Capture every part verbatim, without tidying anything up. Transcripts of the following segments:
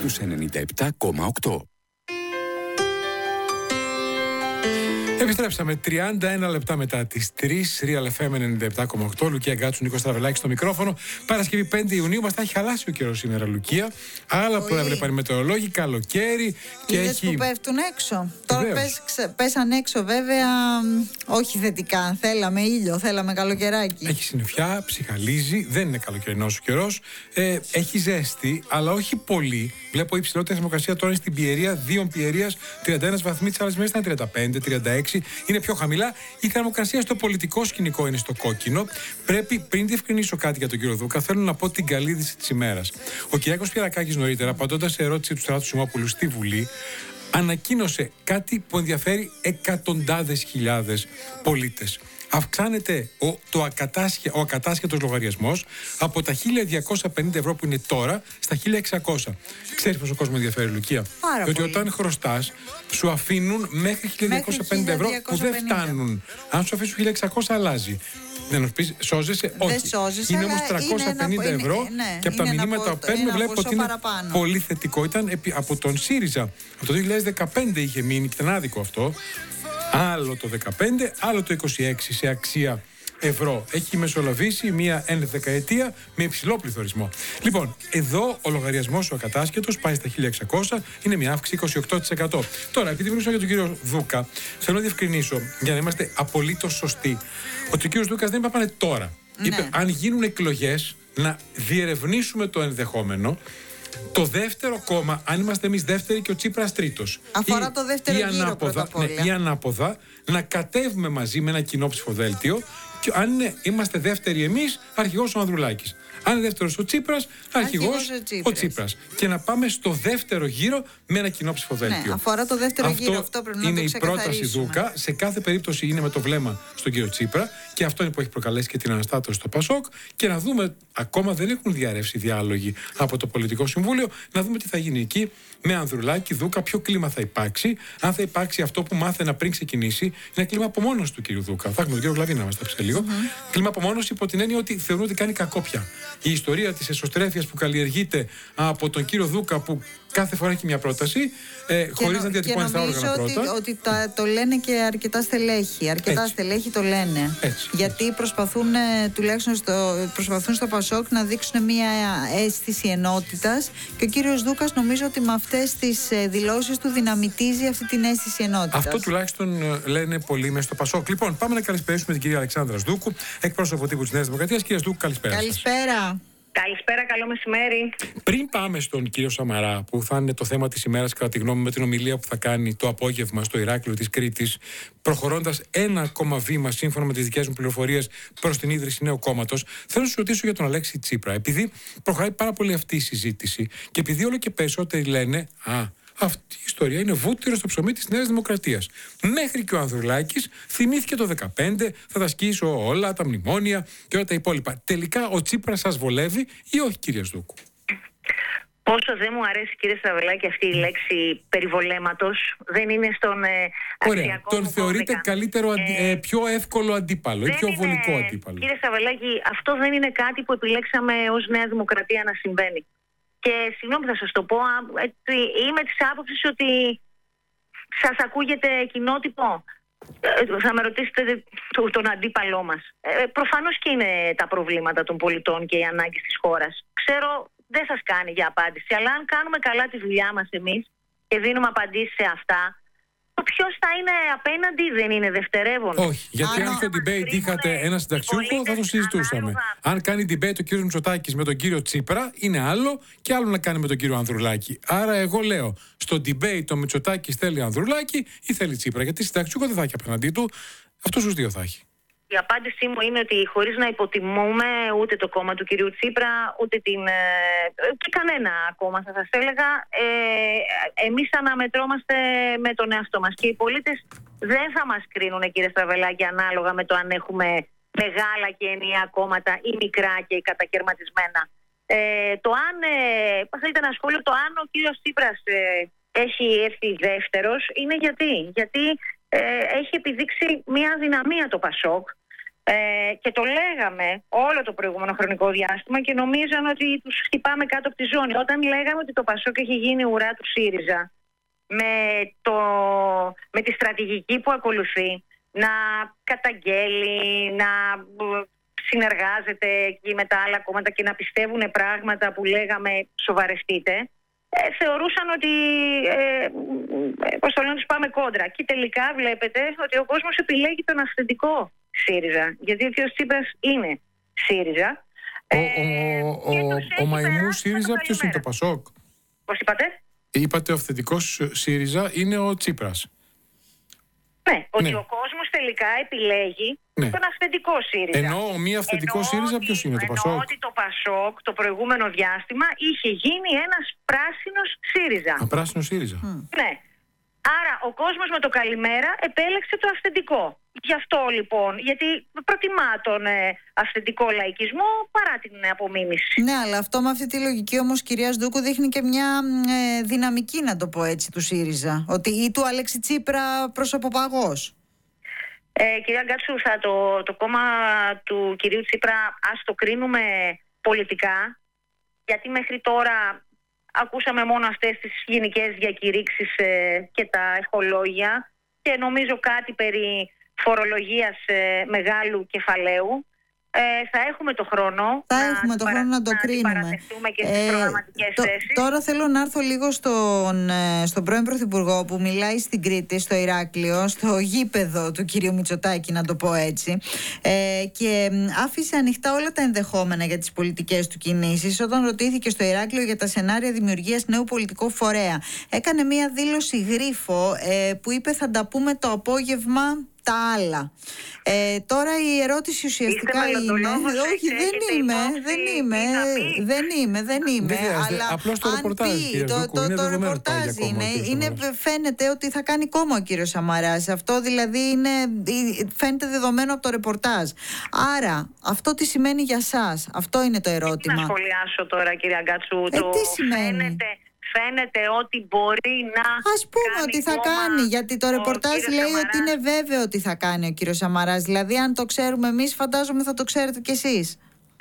στους ενενήντα επτά κόμμα οκτώ. Επιστρέψαμε τριάντα ένα λεπτά μετά τις τρεις. Real εφ εμ ενενήντα επτά κόμμα οκτώ. Λουκία Γκάτσου, Νίκος Στραβελάκης στο μικρόφωνο. Παρασκευή πέντε Ιουνίου. Μας τα έχει χαλάσει ο καιρός σήμερα, Λουκία. Άλλα που έβλεπαν οι μετεωρολόγοι. Καλοκαίρι. Και είδες έχει... που πέφτουν έξω. Τώρα πες, ξε, πέσαν έξω, βέβαια. Όχι θετικά. Θέλαμε ήλιο, θέλαμε καλοκαιράκι. Έχει συννεφιά, ψυχαλίζει. Δεν είναι καλοκαιρινός ο καιρός. Ε, έχει ζέστη, αλλά όχι πολύ. Βλέπω υψηλότερη θερμοκρασία τώρα στην Πιερία. Δύο Πιερίας, τριάντα ένα βαθμοί. Τις άλλες μέρες ήταν τριάντα πέντε, τριάντα έξι. Είναι πιο χαμηλά. Η θερμοκρασία στο πολιτικό σκηνικό είναι στο κόκκινο. Πρέπει, πριν διευκρινίσω κάτι για τον κύριο Δούκα, θέλω να πω την καλή είδηση της ημέρας. Ο Κυριάκος Πιερακάκης νωρίτερα, απαντώντας σε ερώτηση του Στράτου Σιμόπουλου στη Βουλή, ανακοίνωσε κάτι που ενδιαφέρει εκατοντάδες χιλιάδες πολίτες. Αυξάνεται ο, το ακατάσχε, ο ακατάσχετος λογαριασμός από τα χίλια διακόσια πενήντα ευρώ που είναι τώρα στα χίλια εξακόσια. Ξέρεις πόσο κόσμο ενδιαφέρει, Λουκία? Πάρα Ότι πολύ. όταν χρωστάς, σου αφήνουν μέχρι χίλια διακόσια πενήντα ευρώ που δεν φτάνουν. Αν σου αφήσουν χίλια εξακόσια, αλλάζει. Δεν μου πει, σώζεσαι? Όχι. Δεν σώζεσαι, είναι όμως αλλά τριακόσια πενήντα είναι ευρώ ένα, ναι, και από τα μηνύματα που παίρνουμε βλέπω ότι είναι παραπάνω. πολύ θετικό. Ήταν επί, από τον ΣΥΡΙΖΑ. Από το δύο χιλιάδες δεκαπέντε είχε μείνει και ήταν άδικο αυτό. Άλλο το δεκαπέντε, άλλο το είκοσι έξι σε αξία ευρώ. Έχει μεσολαβήσει μία ενδεκαετία με υψηλό πληθωρισμό. Λοιπόν, εδώ ο λογαριασμός ο ακατάσχετος πάει στα χίλια εξακόσια, είναι μια αύξηση είκοσι οκτώ τοις εκατό. Τώρα, επειδή μιλούσα για τον κύριο Δούκα, θέλω να διευκρινίσω, για να είμαστε απολύτως σωστοί, ότι ο κύριος Δούκας δεν είπε πάνε τώρα. Ναι. Είπε, αν γίνουν εκλογές, να διερευνήσουμε το ενδεχόμενο. Το δεύτερο κόμμα, αν είμαστε εμείς δεύτεροι και ο Τσίπρας τρίτος. Αφορά ή, το δεύτερο ή γύρο ανάποδα, πρώτα απ' όλα. ναι, ή ανάποδα, να κατέβουμε μαζί με ένα κοινό ψηφοδέλτιο. Και αν είναι, είμαστε δεύτεροι εμείς, αρχηγός ο Ανδρουλάκης. Αν είναι δεύτερος ο Τσίπρας, αρχηγός Αρχηγός ο ο Τσίπρας. Τσίπρας. Και να πάμε στο δεύτερο γύρο με ένα κοινό ψηφοδέλτιο. Ναι, αφορά το δεύτερο αυτό γύρο, αυτό πρέπει να είναι το η πρόταση ξεκαθαρίσουμε. Δούκα. Σε κάθε περίπτωση είναι με το βλέμμα στον κύριο Τσίπρα και αυτό είναι που έχει προκαλέσει και την αναστάτωση στο Πασόκ. Και να δούμε, ακόμα δεν έχουν διαρρεύσει διάλογοι από το Πολιτικό Συμβούλιο, να δούμε τι θα γίνει εκεί με Ανδρουλάκη, Δούκα, ποιο κλίμα θα υπάρξει. Αν θα υπάρξει αυτό που μάθαινα πριν ξεκινήσει, είναι κλίμα απομόνωση του κύριου Δούκα. Θα έχουμε τον κύριο Γλαβίνα να μας τα πει σε λίγο. Mm-hmm. Κλίμα απομόνωση υπό την έννοια ότι θεωρούν ότι κάνει κακόπια. Η ιστορία της εσωστρέφειας που καλλιεργείται από τον κύριο Δούκα, που κάθε φορά έχει μια πρόταση, ε, χωρίς να διατυπώνει στα όργανα ότι, πρώτα. ότι τα, το λένε και αρκετά στελέχη. Αρκετά Έτσι. στελέχη το λένε. Έτσι. Γιατί προσπαθούν, ε, τουλάχιστον στο, προσπαθούν στο Πασόκ να δείξουν μια αίσθηση ενότητας. Και ο κύριος Δούκας νομίζω ότι με αυτές τις ε, δηλώσεις του δυναμητίζει αυτή την αίσθηση ενότητας. Αυτό τουλάχιστον ε, λένε πολλοί μέσα στο Πασόκ. Λοιπόν, πάμε να καλησπερίσουμε την κυρία Αλεξάνδρα Δούκου, εκπρόσωπο τύπου της Νέας Δημοκρατίας. Κυρία Δούκου, καλησπέρα. Καλησπέρα. Καλησπέρα, καλό μεσημέρι. Πριν πάμε στον κύριο Σαμαρά, που θα είναι το θέμα της ημέρας, κατά τη γνώμη, με την ομιλία που θα κάνει το απόγευμα στο Ηράκλειο της Κρήτης, προχωρώντας ένα ακόμα βήμα, σύμφωνα με τις δικές μου πληροφορίες, προς την ίδρυση νέου κόμματος, θέλω να σου ρωτήσω για τον Αλέξη Τσίπρα. Επειδή προχωράει πάρα πολύ αυτή η συζήτηση και επειδή όλο και περισσότεροι λένε, Α, αυτή η ιστορία είναι βούτυρο στο ψωμί της Νέας Δημοκρατίας. Μέχρι και ο Ανδρουλάκης θυμήθηκε το δεκαπέντε, θα τα σκίσω όλα, τα μνημόνια και όλα τα υπόλοιπα. Τελικά ο Τσίπρας σας βολεύει ή όχι, κύριε Δούκου? Πόσο δεν μου αρέσει, κύριε Στραβελάκη, αυτή η λέξη περιβολέματος, δεν είναι στον ε, Ωραία, αξιακό τον μου θεωρείτε κώδικα. καλύτερο, αντι- Ε, ε, πιο εύκολο αντίπαλο ή Δεν πιο είναι, βολικό αντίπαλο? Κύριε Στραβελάκη, αυτό δεν είναι κάτι που επιλέξαμε ως Νέα Δημοκρατία να συμβαίνει. Και συγγνώμη, θα σας το πω, α, έτσι, είμαι της άποψης ότι σας ακούγεται κοινότυπο. Ε, θα με ρωτήσετε το- τον αντίπαλό μας. Ε, προφανώς και είναι τα προβλήματα των πολιτών και οι ανάγκες της χώρας. Ξέρω, δεν σας κάνει για απάντηση, αλλά αν κάνουμε καλά τη δουλειά μας εμείς και δίνουμε απαντήσεις σε αυτά, το ποιος θα είναι απέναντι δεν είναι δευτερεύον. Όχι, γιατί αν, Αν στο debate είχατε ένα συνταξιούχο, θα το συζητούσαμε. Αν κάνει debate ο κύριος Μητσοτάκης με τον κύριο Τσίπρα, είναι άλλο, και άλλο να κάνει με τον κύριο Ανδρουλάκη. Άρα, εγώ λέω, στο debate ο Μητσοτάκης θέλει Ανδρουλάκη ή θέλει Τσίπρα. Γιατί συνταξιούχο δεν θα έχει απέναντί του, αυτούς τους δύο θα έχει. Η απάντησή μου είναι ότι χωρίς να υποτιμούμε ούτε το κόμμα του κυρίου Τσίπρα, ούτε την, ε, και κανένα κόμμα θα σας έλεγα, ε, εμείς αναμετρώμαστε με τον εαυτό μας. Και οι πολίτες δεν θα μας κρίνουν, κύριε Στραβελάκη, ανάλογα με το αν έχουμε μεγάλα και ενιαία κόμματα ή μικρά και κατακαιρματισμένα. Ε, το αν, ε, θέλετε ένα σχόλιο, το αν ο κύριος Τσίπρας ε, έχει έρθει δεύτερος είναι γιατί. Γιατί ε, έχει επιδείξει μια αδυναμία το Πασόκ. Ε, και το λέγαμε όλο το προηγούμενο χρονικό διάστημα και νομίζαν ότι τους χτυπάμε κάτω από τη ζώνη. Όταν λέγαμε ότι το Πασόκ έχει γίνει ουρά του ΣΥΡΙΖΑ με, το, με τη στρατηγική που ακολουθεί, να καταγγέλει, να συνεργάζεται εκεί με τα άλλα κόμματα και να πιστεύουν πράγματα που λέγαμε σοβαρευτείτε, ε, θεωρούσαν ότι ε, πώς το λένε, τους πάμε κόντρα. Και τελικά βλέπετε ότι ο κόσμος επιλέγει τον αυθεντικό ΣΥΡΙΖΑ, γιατί ο κ. Τσίπρας είναι ΣΥΡΙΖΑ. Ο, ε, ο, ο, ο μαϊμού ΣΥΡΙΖΑ ποιος είναι, το Πασόκ? Πώς είπατε? Είπατε ο αυθεντικός ΣΥΡΙΖΑ είναι ο Τσίπρας. Ναι, ότι ναι. ο κόσμος τελικά επιλέγει ναι. τον αυθεντικό ΣΥΡΙΖΑ. Ενώ ο μη αυθεντικό ΣΥΡΙΖΑ ποιος είναι, το Πασόκ? Ενώ ότι το Πασόκ το προηγούμενο διάστημα είχε γίνει ένας πράσινος ΣΥΡΙΖΑ. Α, πράσινο ΣΥΡΙΖΑ. Mm. Ναι. Άρα ο κόσμος με το καλημέρα επέλεξε το αυθεντικό. Γι' αυτό λοιπόν, γιατί προτιμά τον ε, αυθεντικό λαϊκισμό παρά την απομίμηση. Ναι, αλλά αυτό με αυτή τη λογική όμως, κυρία Σντούκου, δείχνει και μια ε, δυναμική, να το πω έτσι, του ΣΥΡΙΖΑ. Ότι ή του Αλέξη Τσίπρα προσωποπαγός. Ε, κυρία Γκάτσου, θα το, το κόμμα του κυρίου Τσίπρα ας το κρίνουμε πολιτικά, γιατί μέχρι τώρα ακούσαμε μόνο αυτές τις γενικές διακηρύξεις ε, και τα ευχολόγια και νομίζω κάτι περί φορολογίας ε, μεγάλου κεφαλαίου. Ε, θα έχουμε το χρόνο θα να, έχουμε το παρα... χρόνο να το να κρίνουμε. Και στις ε, προγραμματικές το, θέσεις. Τώρα θέλω να έρθω λίγο στον, στον πρώην Πρωθυπουργό που μιλάει στην Κρήτη, στο Ηράκλειο, στο γήπεδο του κυρίου Μητσοτάκη, να το πω έτσι, ε, και άφησε ανοιχτά όλα τα ενδεχόμενα για τις πολιτικές του κινήσεις. Όταν ρωτήθηκε στο Ηράκλειο για τα σενάρια δημιουργίας νέου πολιτικού φορέα, έκανε μία δήλωση γρίφο ε, που είπε θα τα πούμε το απόγευμα τα άλλα. Ε, τώρα η ερώτηση ουσιαστικά είναι. Όχι, δεν είμαι, δεν είμαι, δεν είμαι, δεν είμαι. Αλλά απλώς το ρεπορτάζ, πει, το, το, το, το ρεπορτάζ είναι, είναι, φαίνεται ότι θα κάνει κόμμα ο κύριος Σαμαράς. Αυτό δηλαδή είναι, φαίνεται δεδομένο από το ρεπορτάζ. Άρα, αυτό τι σημαίνει για σας? Αυτό είναι το ερώτημα. Να σχολιάσω τώρα, κυρία Γκάτσου. Ε, τι σημαίνει? Φαίνεται, Φαίνεται ότι μπορεί να. Ας πούμε ότι θα κάνει, γιατί το ρεπορτάζ λέει Σαμαράς ότι είναι βέβαιο ότι θα κάνει ο κύριος Σαμαράς. Δηλαδή, αν το ξέρουμε εμείς, φαντάζομαι θα το ξέρετε κι εσείς.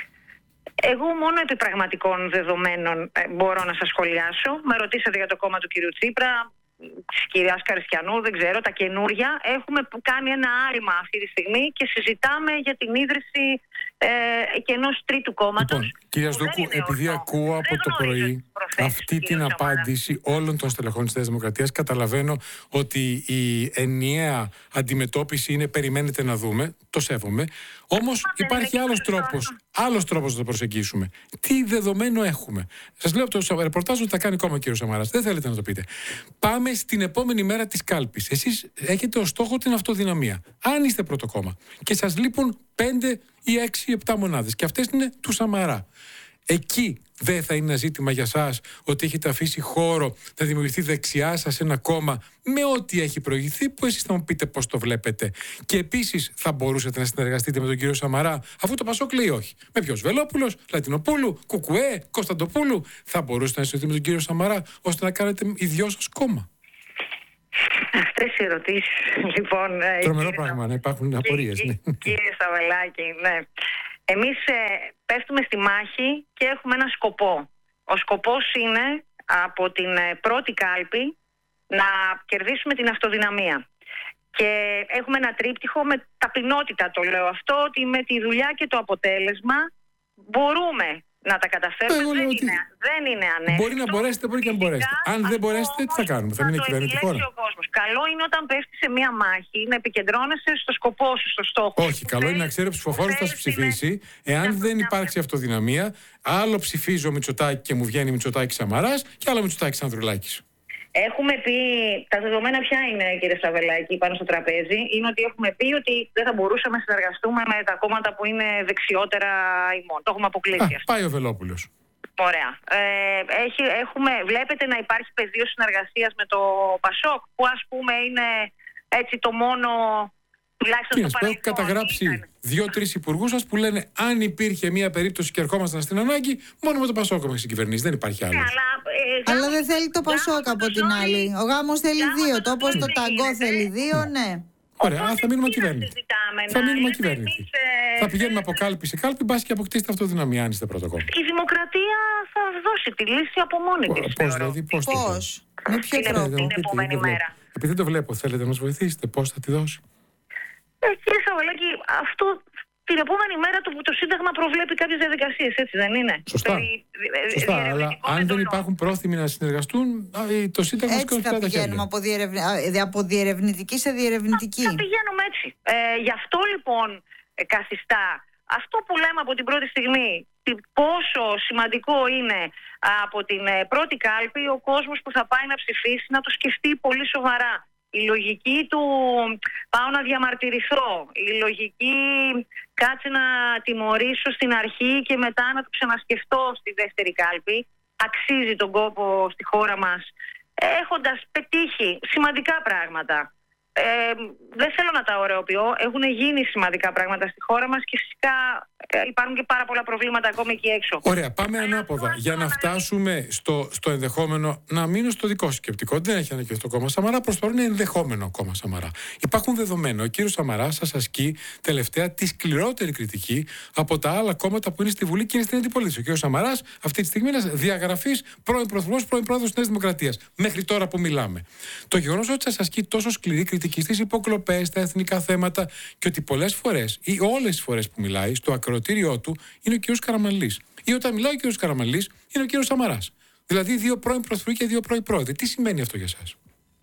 Εγώ μόνο επί πραγματικών δεδομένων ε, μπορώ να σας σχολιάσω. Με ρωτήσατε για το κόμμα του κυρίου Τσίπρα, της κυρίας Καριστιανού, δεν ξέρω, τα καινούρια. Έχουμε κάνει ένα άλμα αυτή τη στιγμή και συζητάμε για την ίδρυση ε, και ενός τρίτου κόμματος. Λοιπόν, κυρία Σντούκου, επειδή ορθό. ακούω από το πρωί αυτή την απάντηση όλων των στελεχών της Νέας Δημοκρατίας, καταλαβαίνω ότι η ενιαία αντιμετώπιση είναι περιμένετε να δούμε, το σέβομαι. Όμως υπάρχει άλλος τρόπος, άλλος τρόπος να το προσεγγίσουμε. Τι δεδομένο έχουμε? Σας λέω το ρεπορτάζ ότι θα κάνει κόμμα ο κύριος Σαμαράς. Δεν θέλετε να το πείτε. Πάμε στην επόμενη μέρα της κάλπης. Εσείς έχετε ως στόχο την αυτοδυναμία. Αν είστε πρώτο κόμμα και σας λείπουν πέντε ή έξι ή επτά μονάδες και αυτές είναι του Σαμαρά, εκεί δεν θα είναι ένα ζήτημα για σας ότι έχετε αφήσει χώρο να δημιουργηθεί δεξιά σας ένα κόμμα με ό,τι έχει προηγηθεί, που εσείς θα μου πείτε πώς το βλέπετε? Και επίσης θα μπορούσατε να συνεργαστείτε με τον κύριο Σαμαρά, αφού το Πασόκ λέει όχι? Με ποιος? Βελόπουλος, Λατινοπούλου, Κουκουέ, Κωνσταντοπούλου? Θα μπορούσατε να συνεργαστείτε με τον κύριο Σαμαρά ώστε να κάνετε οι δυο σας κόμμα? Αυτές οι ερωτήσεις, λοιπόν. Τρομερό πράγμα, να υπάρχουν απορίες. Ναι. Κύριε Σαβελάκη, ναι. Εμείς ε, πέφτουμε στη μάχη και έχουμε ένα σκοπό. Ο σκοπός είναι από την ε, πρώτη κάλπη να κερδίσουμε την αυτοδυναμία. Και έχουμε ένα τρίπτυχο με ταπεινότητα, το λέω αυτό, ότι με τη δουλειά και το αποτέλεσμα μπορούμε να τα καταφέρουμε. Δεν είναι, δεν είναι ανέφικτο. Μπορεί να μπορέσετε, μπορεί και να μπορέσετε. Αν δεν μπορέσετε, τι θα κάνουμε? Θα μείνει κυβέρνηση χώρα. Καλό είναι όταν πέφτει σε μία μάχη να επικεντρώνεσαι στο σκοπό σου, στο στόχο. Όχι, καλό είναι να ξέρει ο ψηφοφόρος θα σου ψηφίσει. Εάν δεν υπάρξει αυτοδυναμία, άλλο ψηφίζω Μητσοτάκη και μου βγαίνει Μητσοτάκη Σαμαράς και άλλο Μητσοτάκη Ανδρουλάκης. Έχουμε πει, τα δεδομένα ποια είναι, κύριε Σαβελάκη, πάνω στο τραπέζι, είναι ότι έχουμε πει ότι δεν θα μπορούσαμε να συνεργαστούμε με τα κόμματα που είναι δεξιότερα ημών. Το έχουμε αποκλείσει. Α, πάει ο Βελόπουλος. Ωραία. Ε, έχει, έχουμε, βλέπετε να υπάρχει πεδίο συνεργασίας με το Πασόκ, που ας πούμε είναι έτσι το μόνο. Τι να έχω καταγράψει δύο-τρεις υπουργούς σας που λένε αν υπήρχε μια περίπτωση και ερχόμασταν στην ανάγκη, μόνο με το Πασόκ έχουμε συγκυβερνήσει. Δεν υπάρχει άλλο. Ναι, αλλά, ε, αλλά δεν θέλει το Πασόκ από την άλλη. Ο γάμος θέλει δύο. Το όπως το ταγκό θέλει δύο, ναι. Ωραία, α, θα μείνουμε κυβέρνηση. Θα μείνουμε κυβέρνηση. Εμείς θα πηγαίνουμε από κάλπη σε κάλπη, μπας και αποκτήσετε αυτοδυναμία, αν είστε πρώτο κόμμα. Η δημοκρατία θα δώσει τη λύση από μόνη της. Πώς δηλαδή, πώς. Πώς, με ποιο την, τρόπο. την επόμενη μέρα. Επειδή δεν το βλέπω, θέλετε να μας βοηθήσετε, πώς θα τη δώσει. Ε, κύριε Σαββαλάκη, αυτό την επόμενη μέρα το, το Σύνταγμα προβλέπει κάποιες διαδικασίες, έτσι δεν είναι? Σωστά. Περί, Σωστά, αλλά αν δεν υπάρχουν πρόθυμοι να συνεργαστούν, το Σύνταγμα έτσι θα πηγαίνουμε από, διερευνη... από διερευνητική σε διερευνητική. Θα πηγαίνουμε έτσι. Ε, γι' αυτό λοιπόν ε, καθιστά αυτό που λέμε από την πρώτη στιγμή, πόσο σημαντικό είναι από την ε, πρώτη κάλπη ο κόσμος που θα πάει να ψηφίσει να το σκεφτεί πολύ σοβαρά. Η λογική του πάω να διαμαρτυρηθώ, η λογική κάτσε να τιμωρήσω στην αρχή και μετά να το ξανασκεφτώ στη δεύτερη κάλπη, αξίζει τον κόπο στη χώρα μας, έχοντας πετύχει σημαντικά πράγματα. Ε, δεν θέλω να τα ωρεοποιώ, έχουν γίνει σημαντικά πράγματα στη χώρα μας και φυσικά ε, υπάρχουν και πάρα πολλά προβλήματα ακόμη εκεί έξω. Ωραία, πάμε ανάποδα για να φτάσουμε στο, στο ενδεχόμενο να μείνω στο δικό σου σκεπτικό. Δεν έχει ανακοινωθεί το κόμμα Σαμαρά, προς το είναι ενδεχόμενο κόμμα Σαμαρά. Υπάρχουν δεδομένα. Ο κύριος Σαμαράς σας ασκεί τελευταία τη σκληρότερη κριτική από τα άλλα κόμματα που είναι στη Βουλή και είναι στην αντιπολίτευση. Ο κύριος Σαμαράς αυτή τη στιγμή είναι ένας διαγραφής πρώην πρωθυπουργός, πρώην πρόεδρος της Νέας Δημοκρατίας. Μέχρι τώρα που μιλάμε. Το γεγονός ότι σας ασκεί τόσο σκληρή κριτική στις υποκλοπές, στα εθνικά θέματα και ότι πολλές φορές ή όλες τις φορές που μιλάει, στο ακροατήριό του είναι ο κύριος Καραμανλής. Ή όταν μιλάει ο κύριος Καραμανλής είναι ο κύριος Σαμαράς. Δηλαδή δύο πρώην πρωθυπουργοί και δύο πρώην πρόεδροι. Τι σημαίνει αυτό για εσάς?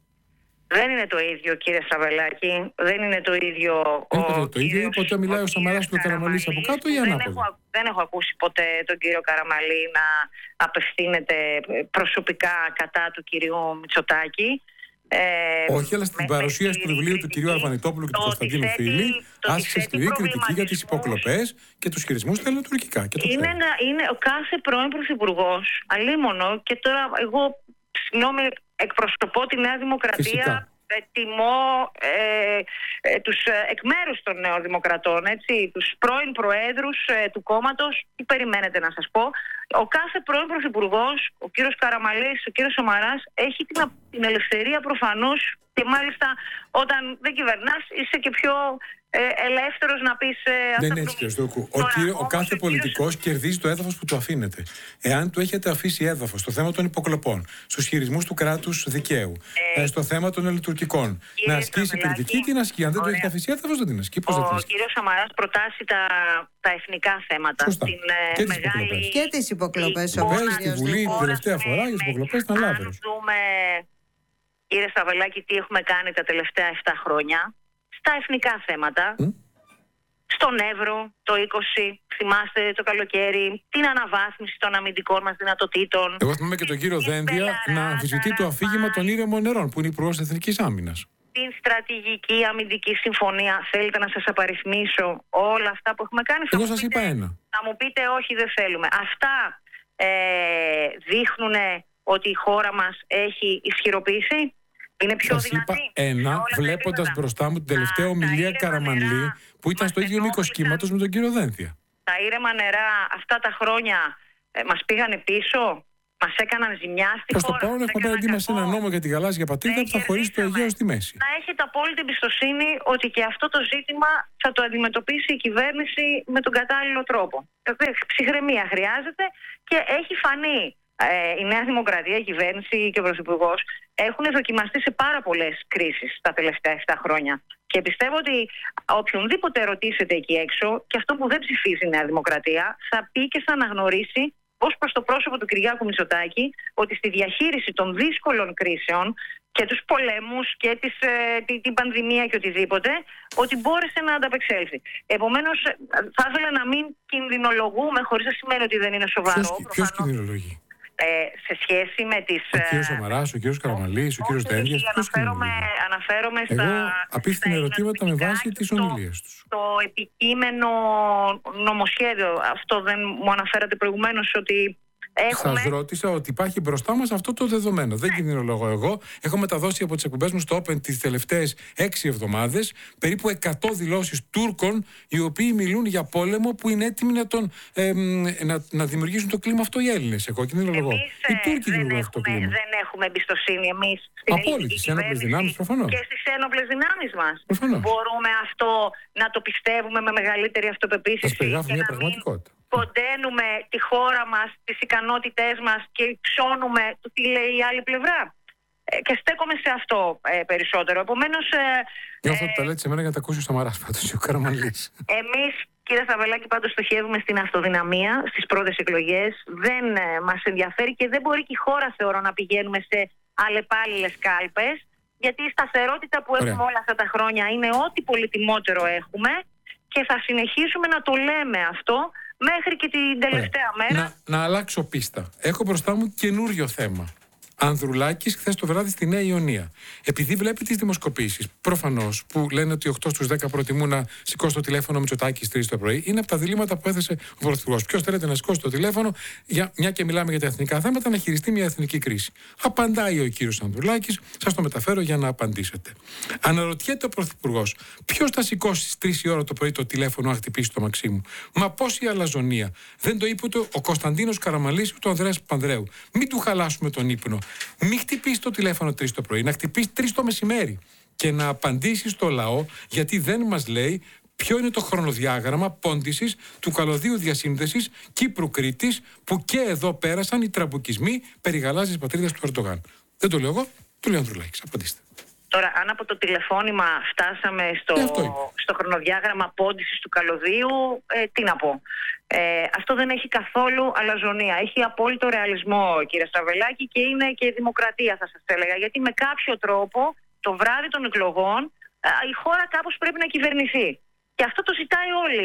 Δεν είναι το ίδιο, κύριε Στραβελάκη. Δεν είναι το ίδιο. Δεν είναι το ίδιο. Ή ποτέ μιλάει ο Σαμαράς και ο Καραμανλής από κάτω ή ανάποδα? Δεν έχω, δεν έχω ακούσει ποτέ τον κύριο Καραμανλή να απευθύνεται προσωπικά κατά του κυρίου Μητσοτάκη. Ε, Όχι, αλλά στην παρουσίαση του βιβλίου του κυρίου Αρβανιτόπουλου και του Κωνσταντίνου Φίλη άσκησε σκληρή κριτική για τις υποκλοπές και τους χειρισμούς στα ελληνοτουρκικά. Είναι, είναι ο κάθε πρώην πρωθυπουργός, αλίμονο, και τώρα εγώ, συγγνώμη, εκπροσωπώ τη Νέα Δημοκρατία. Φυσικά. Τιμώ ε, ε, τους ε, εκ μέρους των νεοδημοκρατών, έτσι, τους πρώην προέδρους ε, του κόμματος. Τι περιμένετε να σας πω? Ο κάθε πρώην πρωθυπουργός, ο κύριος Καραμανλής, ο κύριος Σαμαράς, έχει την, την ελευθερία προφανώς, και μάλιστα όταν δεν κυβερνάς είσαι και πιο ε, ελεύθερος να πεις ε, αυτά. Δεν είναι έτσι, κύριε Στόκου. Ο, κύριο, ο κάθε ο πολιτικός κύριος... κερδίζει το έδαφος που του αφήνεται. Εάν του έχετε αφήσει έδαφος στο θέμα των υποκλοπών, στους χειρισμούς του κράτους δικαίου, ε, στο θέμα των ελληνοτουρκικών, να ασκήσει κριτική, την ασκεί. Αν δεν του έχετε αφήσει έδαφος, δεν την ασκεί. Πώς ο θα την ασκεί? κύριος Σαμαράς προτάσει τα, τα εθνικά θέματα. Στην, ε, και, μεγάλη... τις και τις υποκλοπές. Στη Βουλή την τελευταία φορά για τις υποκλοπές ήταν λάθος. Κύριε Στραβελάκη, τι έχουμε κάνει τα τελευταία επτά χρόνια στα εθνικά θέματα, mm. στον Εύρο το είκοσι, θυμάστε το καλοκαίρι, την αναβάθμιση των αμυντικών μας δυνατοτήτων. Εγώ θυμάμαι και τον κύριο Δένδια να αμφισβητεί το αφήγημα των ήρεμων νερών, που είναι υπουργός Εθνικής Άμυνας. Την στρατηγική αμυντική συμφωνία. Θέλετε να σας απαριθμίσω όλα αυτά που έχουμε κάνει? Εγώ σας είπα ένα. Να μου πείτε όχι, δεν θέλουμε. Αυτά ε, δείχνουν ότι η χώρα μας έχει ισχυροποιήσει. Είναι πιο σας δυνατή. Είπα ένα, βλέποντας μπροστά μου την τελευταία ομιλία Καραμανλή, που ήταν στο ίδιο μήκος κύματος με τον κύριο Δένδια. Τα ήρεμα νερά αυτά τα χρόνια ε, μας πήγανε πίσω, μας έκαναν ζημιά στη προς χώρα. Προς το παρόν έχουμε απέναντί μας ένα νόμο για τη γαλάζια πατρίδα που θα χωρίσει το Αιγαίο στη μέση. Να έχετε απόλυτη εμπιστοσύνη ότι και αυτό το ζήτημα θα το αντιμετωπίσει η κυβέρνηση με τον κατάλληλο τρόπο. Ψυχραιμία χρειάζεται και έχει φανεί. Ε, η Νέα Δημοκρατία, η κυβέρνηση και ο Πρωθυπουργός έχουν δοκιμαστεί σε πάρα πολλές κρίσεις τα τελευταία επτά χρόνια. Και πιστεύω ότι οποιονδήποτε ρωτήσετε εκεί έξω, και αυτό που δεν ψηφίζει η Νέα Δημοκρατία, θα πει και θα αναγνωρίσει ως προς το πρόσωπο του Κυριάκου Μητσοτάκη ότι στη διαχείριση των δύσκολων κρίσεων και τους πολέμους και τις, ε, την, την πανδημία και οτιδήποτε, ότι μπόρεσε να ανταπεξέλθει. Επομένως, θα ήθελα να μην κινδυνολογούμε, χωρίς να σημαίνει ότι δεν είναι σοβαρό. Ποιος κινδυνολογεί? Ε, σε σχέση με τις... Ο κύριος Σαμαράς, ο κύριος Καραμανλής, ο κύριος Δένδιας, ποιος αναφέρομαι, αναφέρομαι στα... Εγώ απίθυνα ερωτήματα με βάση τις ομιλίες τους. Το επικείμενο νομοσχέδιο, αυτό δεν μου αναφέρατε προηγουμένως ότι... Έχουμε... Σας ρώτησα ότι υπάρχει μπροστά μας αυτό το δεδομένο. Δεν κινδυνολογώ εγώ. Έχω μεταδώσει από τις εκπομπές μου στο Open τις τελευταίες έξι εβδομάδες περίπου εκατό δηλώσεις Τούρκων οι οποίοι μιλούν για πόλεμο που είναι έτοιμοι να, τον, ε, να, να δημιουργήσουν το κλίμα αυτό οι Έλληνες. Εγώ κινδυνολογώ. Οι Τούρκοι δημιουργούν αυτό το κλίμα. Δεν έχουμε εμπιστοσύνη εμείς στην απόλυτη, στις ένοπλες δυνάμεις προφανώς. Και στις ένοπλες δυνάμεις μας. Προφανώς. Μπορούμε αυτό να το πιστεύουμε με μεγαλύτερη αυτοπεποίθηση Ας περιγράφουμε και μια να πραγματικότητα. μην κοντένουμε τη χώρα μας, τις ικανότητές μας και ψώνουμε το τι λέει η άλλη πλευρά. Ε, και στέκομαι σε αυτό ε, περισσότερο. Επομένως... Ε, Νιώθω ε, ότι τα λέτε σε μένα για να τα ακούσει ο Σαμαράς πάντως, ο Καραμανλής. Εμείς, κύριε Στραβελάκη, πάντως στοχεύουμε στην αυτοδυναμία στις πρώτες εκλογές. Δεν ε, μας ενδιαφέρει και δεν μπορεί και η χώρα, θεωρώ, να πηγαίνουμε σε αλλεπάλληλες κάλπες, γιατί η σταθερότητα που Ωραία. έχουμε όλα αυτά τα χρόνια είναι ό,τι πολυτιμότερο έχουμε και θα συνεχίσουμε να το λέμε αυτό μέχρι και την τελευταία Ωραία. μέρα. Να, να αλλάξω πίστα. Έχω μπροστά μου καινούριο θέμα. Ανδρουλάκης χθες το βράδυ στη Νέα Ιωνία. Επειδή βλέπει τις δημοσκοπήσεις, προφανώς, που λένε ότι οκτώ στους δέκα προτιμούν να σηκώσει το τηλέφωνο Μητσοτάκης τρεις το πρωί, είναι από τα διλήμματα που έθεσε ο Πρωθυπουργός. Ποιος θέλετε να σηκώσει το τηλέφωνο, για, μια και μιλάμε για τα εθνικά θέματα, να χειριστεί μια εθνική κρίση. Απαντάει ο κύριος Ανδρουλάκης, σας το μεταφέρω για να απαντήσετε. Αναρωτιέται ο Πρωθυπουργός, ποιος θα σηκώσει στις τρεις η ώρα το πρωί το τηλέφωνο να χτυπήσει το Μαξίμου. Μα πόση αλαζονία. Δεν το είπε ούτε ο Κωνσταντίνος Καραμανλής ούτε ο Ανδρέας Παπανδρέου. Μην του χαλάσουμε τον ύπνο. Μην χτυπήσει το τηλέφωνο τρεις το πρωί, να χτυπήσει τρεις το μεσημέρι και να απαντήσει στο λαό, γιατί δεν μας λέει ποιο είναι το χρονοδιάγραμμα πόντισης του καλωδίου διασύνδεσης Κύπρου-Κρήτης, που και εδώ πέρασαν οι τραμπουκισμοί περί γαλάζιας πατρίδας του Ερντογάν. Δεν το λέω εγώ, το λέει ο Ανδρουλάκης. Απαντήστε. Τώρα, αν από το τηλεφώνημα φτάσαμε στο, στο χρονοδιάγραμμα πόντισης του καλωδίου, ε, τι να πω. Ε, αυτό δεν έχει καθόλου αλαζονία. Έχει απόλυτο ρεαλισμό, κύριε Στραβελάκη, και είναι και δημοκρατία, θα σας έλεγα. Γιατί με κάποιο τρόπο, το βράδυ των εκλογών, η χώρα κάπως πρέπει να κυβερνηθεί. Και αυτό το ζητάει όλη,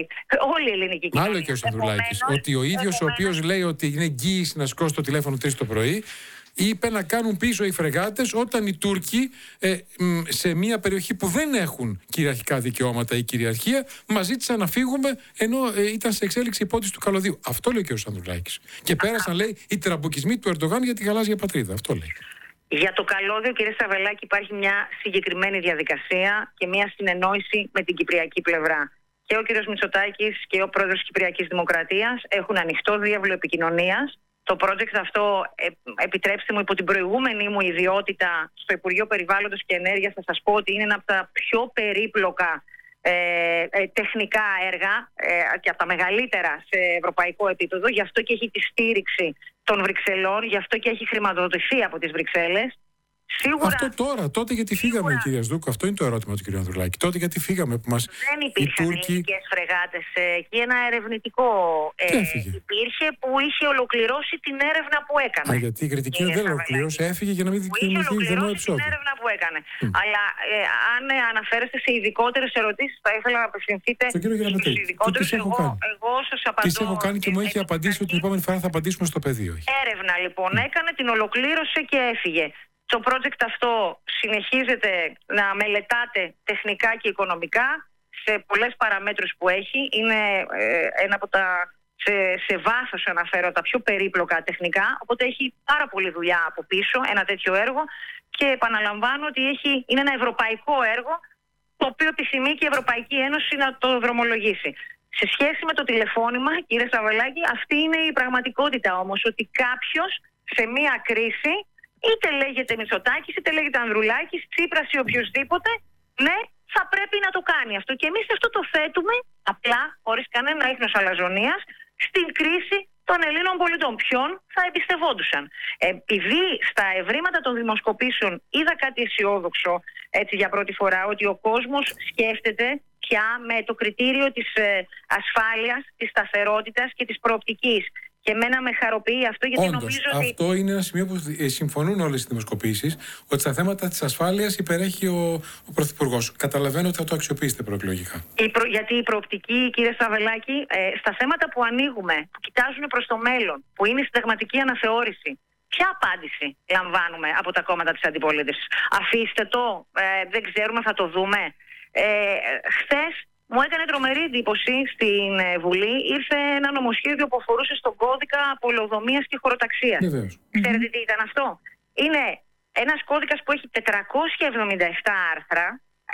όλη η ελληνική κοινωνία. Άλλο και ο Ανδρουλάκης, ότι ο ίδιος ο οποίος λέει ότι είναι εγγύηση να σηκώσει το τηλέφωνο τρεις το πρωί, είπε να κάνουν πίσω οι φρεγάτες όταν οι Τούρκοι ε, σε μια περιοχή που δεν έχουν κυριαρχικά δικαιώματα ή κυριαρχία μας ζήτησαν να φύγουμε ενώ ε, ήταν σε εξέλιξη υπότιση του καλωδίου. Αυτό λέει και ο Ανδρουλάκης. Και πέρασαν, λέει, οι τραμπουκισμοί του Ερντογάν για τη γαλάζια πατρίδα. Αυτό λέει. Για το καλώδιο, κύριε Στραβελάκη, υπάρχει μια συγκεκριμένη διαδικασία και μια συνεννόηση με την κυπριακή πλευρά. Και ο κύριος Μητσοτάκης και ο πρόεδρος της Κυπριακής Δημοκρατίας έχουν ανοιχτό διάβλο επικοινωνίας. Το project αυτό, ε, επιτρέψτε μου, υπό την προηγούμενη μου ιδιότητα στο Υπουργείο Περιβάλλοντος και Ενέργειας, θα σας πω ότι είναι ένα από τα πιο περίπλοκα ε, ε, τεχνικά έργα ε, και από τα μεγαλύτερα σε ευρωπαϊκό επίπεδο. Γι' αυτό και έχει τη στήριξη των Βρυξελών, γι' αυτό και έχει χρηματοδοτηθεί από τις Βρυξέλλες. Σίγουρα, αυτό τώρα, τότε γιατί σίγουρα, φύγαμε, κυρία Σδούκου, αυτό είναι το ερώτημα του κυρίου Ανδρουλάκη. Τότε γιατί φύγαμε που μας. Δεν υπήρχαν Τούρκοι... ελληνικές φρεγάτες εκεί. Ένα ερευνητικό ε, υπήρχε που είχε ολοκληρώσει την έρευνα που έκανε. Α, γιατί η κριτική δεν ολοκλήρωσε, έφυγε για να μην δικαιολογηθεί δημό επεισόδιο. Την έρευνα που έκανε. Mm. Αλλά ε, αν ε, αναφέρεστε σε ειδικότερες ερωτήσεις, θα ήθελα να απευθυνθείτε στους ειδικότερους. Εγώ, εγώ σας απαντώ. Τις έχω κάνει και μου έχει απαντήσει ότι την επόμενη φορά θα απαντήσουμε στο πεδίο. Έρευνα λοιπόν έκανε, την ολοκλήρωσε και έφυγε. Το project αυτό συνεχίζεται να μελετάτε τεχνικά και οικονομικά σε πολλές παραμέτρους που έχει. Είναι ε, ένα από τα, σε, σε βάθος αναφέρω, τα πιο περίπλοκα τεχνικά. Οπότε έχει πάρα πολλή δουλειά από πίσω ένα τέτοιο έργο και επαναλαμβάνω ότι έχει, είναι ένα ευρωπαϊκό έργο το οποίο επιθυμεί και η Ευρωπαϊκή Ένωση να το δρομολογήσει. Σε σχέση με το τηλεφώνημα, κύριε Στραβελάκη, αυτή είναι η πραγματικότητα όμως, ότι κάποιος σε μία κρίση, είτε λέγεται Μητσοτάκης, είτε λέγεται Ανδρουλάκης, Τσίπρας ή οποιοδήποτε, ναι, θα πρέπει να το κάνει αυτό. Και εμείς αυτό το θέτουμε απλά, χωρίς κανένα ίχνος αλαζονίας, στην κρίση των Ελλήνων πολιτών. Ποιον θα εμπιστευόντουσαν. Επειδή στα ευρήματα των δημοσκοπήσεων είδα κάτι αισιόδοξο, έτσι για πρώτη φορά, ότι ο κόσμος σκέφτεται πια με το κριτήριο της ε, ασφάλειας, της σταθερότητας και της προοπτικής. Και εμένα με χαροποιεί αυτό, γιατί Όντως, νομίζω ότι. Αυτό είναι ένα σημείο που συμφωνούν όλες οι δημοσκοπήσεις, ότι στα θέματα της ασφάλειας υπερέχει ο, ο Πρωθυπουργός. Καταλαβαίνω ότι θα το αξιοποιήσετε προεκλογικά. Η προ... Γιατί η προοπτική, κύριε Στραβελάκη, ε, στα θέματα που ανοίγουμε, που κοιτάζουν προς το μέλλον, που είναι η συνταγματική αναθεώρηση, ποια απάντηση λαμβάνουμε από τα κόμματα της αντιπολίτευσης? Αφήστε το, ε, δεν ξέρουμε, θα το δούμε. Ε, χθες μου έκανε τρομερή εντύπωση στην Βουλή. Ήρθε ένα νομοσχέδιο που αφορούσε στον κώδικα πολεοδομίας και χωροταξίας. Βεβαίως. Ξέρετε τι ήταν αυτό? Είναι ένας κώδικας που έχει τετρακόσια εβδομήντα επτά άρθρα,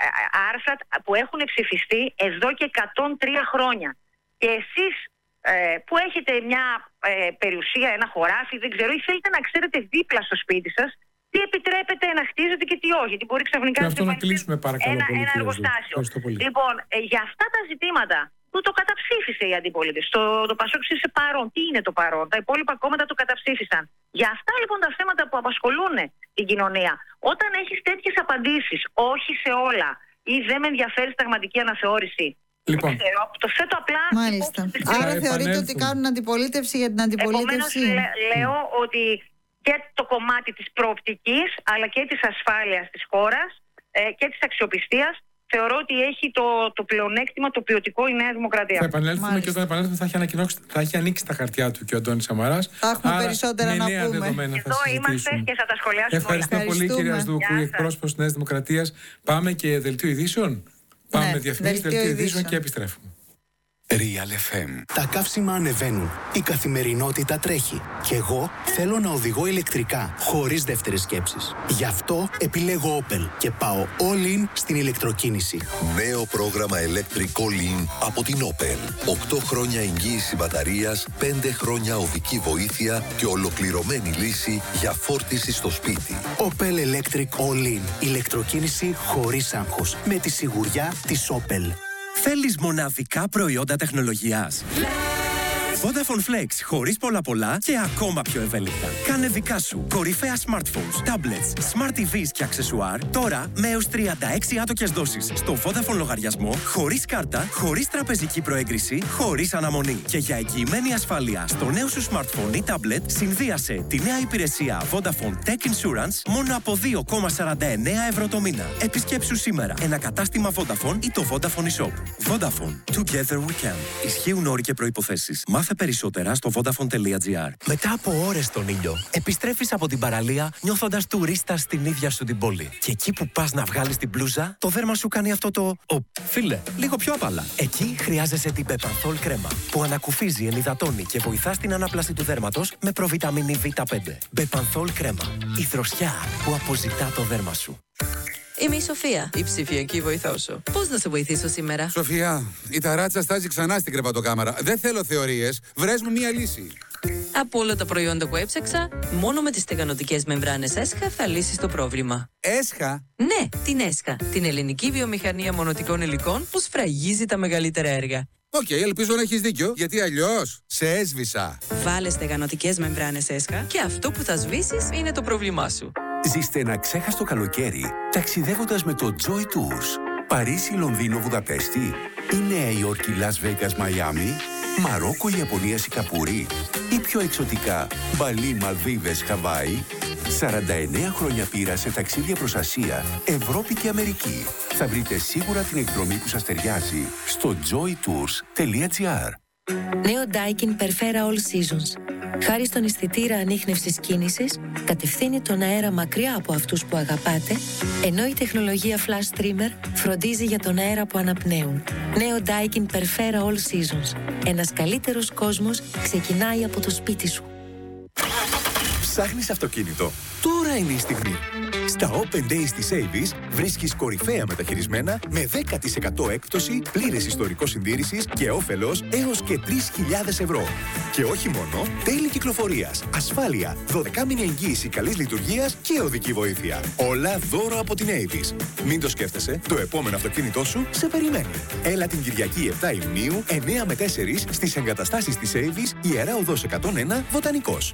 άρθρα που έχουν ψηφιστεί εδώ και εκατόν τρία χρόνια. Και εσείς ε, που έχετε μια ε, περιουσία, ένα χωράφι, δεν ξέρω, ή θέλετε να ξέρετε δίπλα στο σπίτι σας τι επιτρέπεται να χτίζεται και τι όχι. Τι μπορεί ξαφνικά να αυτό να κλείσουμε παρακαλώ ένα, πολύ, ένα εργοστάσιο. Πολύ. Λοιπόν, ε, για αυτά τα ζητήματα που το καταψήφισε η αντιπολίτευση. Το, το Πασόκ ψήφισε παρόν. Τι είναι το παρόν? Τα υπόλοιπα κόμματα το καταψήφισαν. Για αυτά λοιπόν τα θέματα που απασχολούν την κοινωνία, όταν έχεις τέτοιες απαντήσεις, όχι σε όλα, ή δεν με ενδιαφέρει σταγματική αναθεώρηση. Λοιπόν. Ξέρω, το θέτω απλά. Μάλιστα. Άρα θεωρείτε ότι κάνουν αντιπολίτευση για την αντιπολίτευση? Επομένως, λέ, λέω ότι και το κομμάτι της προοπτικής, αλλά και της ασφάλειας της χώρας ε, και της αξιοπιστίας, θεωρώ ότι έχει το, το πλεονέκτημα, το ποιοτικό η Νέα Δημοκρατία. Θα επανέλθουμε. Μάλιστα. Και όταν επανέλθουμε θα έχει, θα έχει ανοίξει τα χαρτιά του και ο Αντώνης Σαμαράς. Θα έχουμε άρα, περισσότερα να νέα πούμε. Εδώ είμαστε και θα τα σχολιάσουμε. Ευχαριστούμε πολύ, κυρία Σδούκου, εκπρόσωπος της Νέας Δημοκρατίας. Πάμε και δελτίο ειδήσεων. Πάμε ναι, με διαφημίσεις, δελτίο ειδήσεων και επιστρέφουμε. Real εφ εμ. Τα καύσιμα ανεβαίνουν. Η καθημερινότητα τρέχει. Και εγώ θέλω να οδηγώ ηλεκτρικά, χωρίς δεύτερες σκέψεις. Γι' αυτό επιλέγω Opel και πάω all in στην ηλεκτροκίνηση. Νέο πρόγραμμα Electric All In από την Opel. οκτώ χρόνια εγγύηση μπαταρίας, πέντε χρόνια οδική βοήθεια και ολοκληρωμένη λύση για φόρτιση στο σπίτι. Opel Electric All In. Ηλεκτροκίνηση χωρίς άγχος. Με τη σιγουριά της Opel. Θέλεις μοναδικά προϊόντα τεχνολογίας? Vodafone Flex, χωρίς πολλά πολλά και ακόμα πιο ευέλικτα. Κάνε δικά σου κορυφαία smartphones, tablets, smart τι βις και αξεσουάρ τώρα με έως τριάντα έξι άτοκες δόσεις στο Vodafone λογαριασμό, χωρίς κάρτα, χωρίς τραπεζική προέγκριση, χωρίς αναμονή. Και για εγγυημένη ασφάλεια στο νέο σου smartphone ή tablet, συνδύασε τη νέα υπηρεσία Vodafone Tech Insurance μόνο από δύο κόμμα σαράντα εννέα ευρώ το μήνα. Επισκέψου σήμερα ένα κατάστημα Vodafone ή το Vodafone eShop. Vodafone. Together we can. Ισχύουν όροι και προϋποθέσεις. Μάθε περισσότερα στο vodafone.gr. Μετά από ώρες στον ήλιο, επιστρέφεις από την παραλία νιώθοντας τουρίστα στην ίδια σου την πόλη. Και εκεί που πας να βγάλεις την μπλούζα, το δέρμα σου κάνει αυτό το «Ω, φίλε, λίγο πιο απαλά». Εκεί χρειάζεσαι την Bepanthol κρέμα, που ανακουφίζει, ενυδατώνει και βοηθά στην ανάπλαση του δέρματος με προβιταμίνη βι πέντε. Bepanthol κρέμα. Η δροσιά που αποζητά το δέρμα σου. Είμαι η Σοφία, η ψηφιακή βοηθό σου. Πώς να σε βοηθήσω σήμερα? Σοφία, η ταράτσα στάζει ξανά στην κρεβατοκάμαρα. Δεν θέλω θεωρίες. Βρες μου μία λύση. Από όλα τα προϊόντα που έψαξα, μόνο με τις στεγανοτικές μεμβράνες ΕΣΧΑ θα λύσεις το πρόβλημα. ΕΣΧΑ? Ναι, την ΕΣΧΑ. Την ελληνική βιομηχανία μονοτικών υλικών που σφραγίζει τα μεγαλύτερα έργα. Οκ, okay, ελπίζω να έχεις δίκιο, γιατί αλλιώς σε έσβησα. Βάλε στεγανοτικές μεμβράνες ΕΣΧΑ και αυτό που θα σβήσεις είναι το πρόβλημά σου. Ζήστε ένα ξέχαστο καλοκαίρι ταξιδεύοντας με το Joy Tours. Παρίσι, Λονδίνο, Βουδαπέστη ή Νέα Υόρκη, Λας Βέγκας, Μαϊάμι, Μαρόκο, Ιαπωνία, Σιγκαπούρη ή πιο εξωτικά Μπαλί, Μαλδίβες, Χαβάη. σαράντα εννέα χρόνια πείρα σε ταξίδια προς Ασία, Ευρώπη και Αμερική. Θα βρείτε σίγουρα την εκδρομή που σας ταιριάζει στο joy tours τελεία gr. Νέο Daikin Perfera All Seasons. Χάρη στον αισθητήρα ανίχνευσης κίνησης, κατευθύνει τον αέρα μακριά από αυτούς που αγαπάτε, ενώ η τεχνολογία Flash Trimmer φροντίζει για τον αέρα που αναπνέουν. Νέο Daikin Perfera All Seasons. Ένας καλύτερος κόσμος ξεκινάει από το σπίτι σου. Ψάχνεις αυτοκίνητο? Τώρα είναι η στιγμή. Στα Open Days της Avis βρίσκεις κορυφαία μεταχειρισμένα με δέκα τοις εκατό έκπτωση, πλήρες ιστορικό συντήρησης και όφελος έως και τρεις χιλιάδες ευρώ. Και όχι μόνο, τέλη κυκλοφορίας, ασφάλεια, δωδεκάμηνη εγγύηση καλής λειτουργίας και οδική βοήθεια. Όλα δώρο από την Avis. Μην το σκέφτεσαι, το επόμενο αυτοκίνητό σου σε περιμένει. Έλα την Κυριακή επτά Ιουνίου, εννέα με τέσσερα στις εγκαταστάσεις της Avis, Ιερά Οδός εκατόν ένα, Βοτανικός.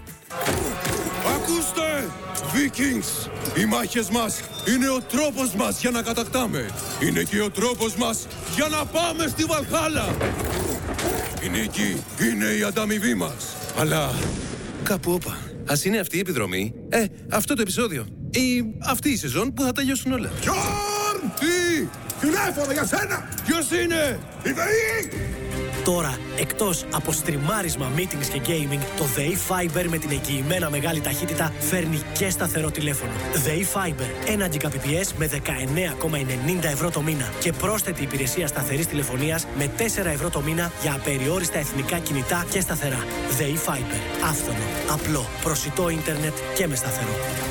Ακούστε! Vikings! Οι μάχες μας είναι ο τρόπος μας για να κατακτάμε. Είναι και ο τρόπος μας για να πάμε στη Βαλχάλα. Η νίκη είναι η ανταμοιβή μας. Αλλά κάπου όπα. Ας είναι αυτή η επιδρομή. Ε, αυτό το επεισόδιο. Ή αυτή η σεζόν που θα τελειώσουν όλα. Γιόρν! Τι! Τηλέφωνο για σένα! Ποιος είναι? Η ΔΕΗ! Τώρα, εκτός από στριμάρισμα, meetings και gaming, το ΔΕΗ Fiber με την εγγυημένα μεγάλη ταχύτητα φέρνει και σταθερό τηλέφωνο. ΔΕΗ Fiber, ένα Gbps με δεκαεννέα κόμμα ενενήντα ευρώ το μήνα και πρόσθετη υπηρεσία σταθερής τηλεφωνίας με τέσσερα ευρώ το μήνα για απεριόριστα εθνικά κινητά και σταθερά. ΔΕΗ Fiber. Άφθονο, απλό, προσιτό ίντερνετ και με σταθερό.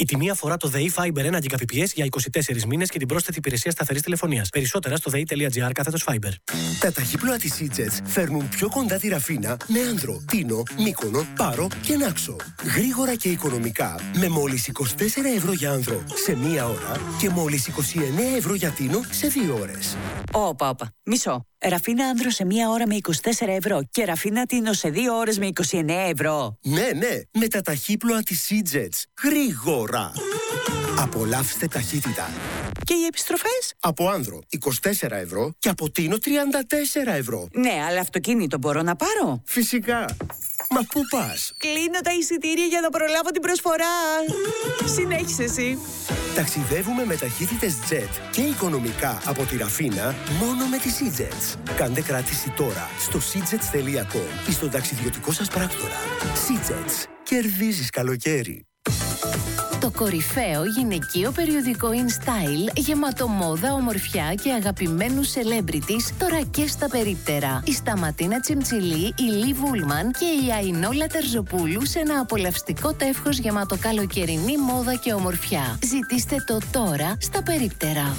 Η τιμή αφορά το ΔΕΗ Fiber ένα Gbps για είκοσι τέσσερις μήνες και την πρόσθετη υπηρεσία σταθερής τηλεφωνίας. Περισσότερα στο δei.gr κάθετος Fiber. Τα ταχύπλοα της Seajets φέρνουν πιο κοντά τη Ραφίνα με Άνδρο, Τίνο, Μύκονο, Πάρο και Νάξο. Γρήγορα και οικονομικά με μόλις είκοσι τέσσερα ευρώ για Άνδρο σε μία ώρα και μόλις είκοσι εννέα ευρώ για Τίνο σε δύο ώρες. Όπα, όπα. Μισό. Ραφίνα Άνδρο σε μία ώρα με είκοσι τέσσερα ευρώ και Ραφίνα Τίνο σε δύο ώρες με είκοσι εννέα ευρώ. Ναι, ναι, με τα ταχύπλοα της Seajets. Γρήγορα. Απολαύστε ταχύτητα. Και οι επιστροφές? Από Άνδρο είκοσι τέσσερα ευρώ και από Τίνο τριάντα τέσσερα ευρώ. Ναι, αλλά αυτοκίνητο μπορώ να πάρω? Φυσικά. Μα πού πας? Κλείνω τα εισιτήρια για να προλάβω την προσφορά. Συνέχισε εσύ. Ταξιδεύουμε με ταχύτητες jet και οικονομικά από τη Ραφίνα μόνο με τη Seajets. Κάντε κράτηση τώρα στο seajets τελεία com ή στον ταξιδιωτικό σας πράκτορα. Seajets. Κερδίζεις καλοκαίρι. Το κορυφαίο γυναικείο περιοδικό InStyle γεμάτο μόδα, ομορφιά και αγαπημένους celebrities τώρα και στα περίπτερα. Η Σταματίνα Τσιμτσιλή, η Λι Βούλμαν και η Αϊνόλα Τερζοπούλου σε ένα απολαυστικό τεύχος γεμάτο καλοκαιρινή μόδα και ομορφιά. Ζητήστε το τώρα στα περίπτερα.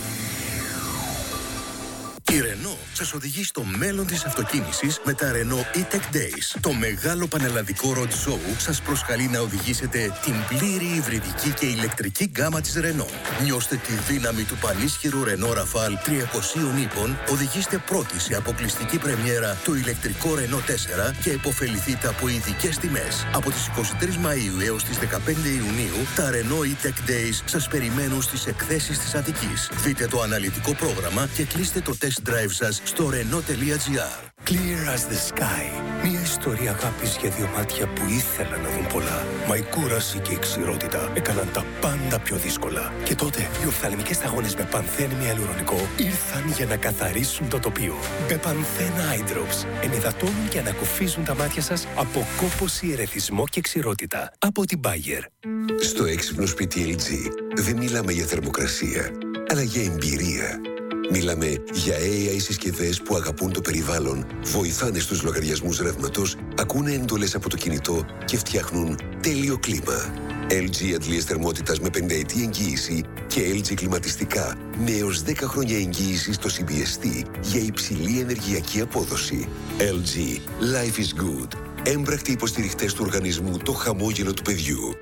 Η Renault σας οδηγεί στο μέλλον της αυτοκίνησης με τα Renault E-Tech Days. Το μεγάλο πανελλαδικό road show σας προσκαλεί να οδηγήσετε την πλήρη υβριδική και ηλεκτρική γκάμα της Renault. Νιώστε τη δύναμη του πανίσχυρου Renault Rafale τριακοσίων ύπων, οδηγήστε πρώτοι σε αποκλειστική πρεμιέρα το ηλεκτρικό Renault τέσσερα και επωφεληθείτε από ειδικές τιμές. Από τις εικοστή τρίτη Μαΐου έως τις δεκαπέντε Ιουνίου, τα Renault E-Tech Days σας περιμένουν στις εκθέσεις της Αττικής. Δείτε το αναλυτικό πρόγραμμα και κλείστε το test drive σας στο renault.gr. Clear as the sky. Μια ιστορία αγάπης για δύο μάτια που ήθελαν να δουν πολλά. Μα η κούραση και η ξηρότητα έκαναν τα πάντα πιο δύσκολα. Και τότε οι οφθαλμικές σταγόνες με πανθένη ιαλουρονικό ήρθαν για να καθαρίσουν το τοπίο. Με πανθένα eye drops ενυδατώνουν και ανακουφίζουν τα μάτια σας από κόπωση, ερεθισμό και ξηρότητα. Από την Bayer. Στο έξυπνο σπίτι ελ τζι δεν μιλάμε για θερμοκρασία, αλλά για εμπειρία. Μιλάμε για έι άι συσκευές που αγαπούν το περιβάλλον, βοηθάνε στους λογαριασμούς ρεύματος, ακούνε εντολές από το κινητό και φτιάχνουν τέλειο κλίμα. ελ τζι αντλίες θερμότητας με πενταετή εγγύηση και ελ τζι κλιματιστικά με έως δέκα χρόνια εγγύηση στο σι μπι ες τι για υψηλή ενεργειακή απόδοση. ελ τζι. Life is good. Έμπρακτοι υποστηριχτές του οργανισμού Το Χαμόγελο του Παιδιού.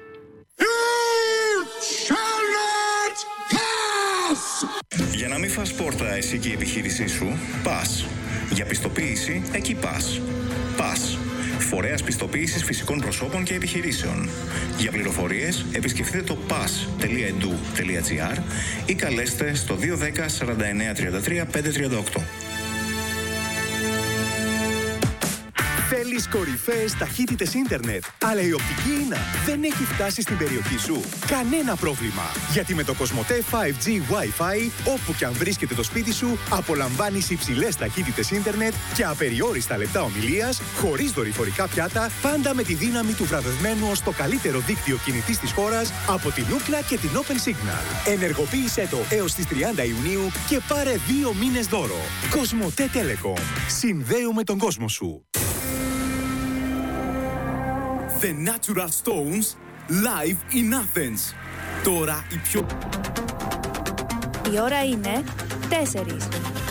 Για να μην φας πόρτα εσύ και η επιχείρησή σου, πας. Για πιστοποίηση, εκεί πας. Πας. Φορέας πιστοποίησης φυσικών προσώπων και επιχειρήσεων. Για πληροφορίες, επισκεφτείτε το πας τελεία ι ντι ου τελεία τζι άρ ή καλέστε στο δύο ένα μηδέν σαράντα εννέα τριάντα τρία πεντακόσια τριάντα οκτώ. Θέλεις κορυφαίες ταχύτητες ίντερνετ, αλλά η οπτική ίνα δεν έχει φτάσει στην περιοχή σου? Κανένα πρόβλημα, γιατί με το Κοσμοτέ φάιβ τζι Wi-Fi, όπου και αν βρίσκεται το σπίτι σου, απολαμβάνεις υψηλές ταχύτητες ίντερνετ και απεριόριστα λεπτά ομιλίας, χωρίς δορυφορικά πιάτα, πάντα με τη δύναμη του βραβευμένου ως το καλύτερο δίκτυο κινητής της χώρας από την Ookla και την Open Signal. Ενεργοποίησέ το έως τις τριάντα Ιουνίου και πάρε δύο μήνες δώρο. Κοσμοτέ Telecom. Συνδέουμε τον κόσμο σου. The Natural Stones live in Athens. Τώρα η πιο... Η ώρα είναι τέσσερις.